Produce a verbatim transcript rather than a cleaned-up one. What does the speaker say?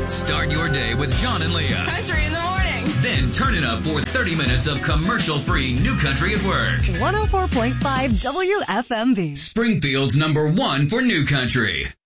Start your day with John and Leah. Country in the morning. Then turn it up for thirty minutes of commercial-free New Country at Work. one oh four point five W F M V. Springfield's number one for New Country.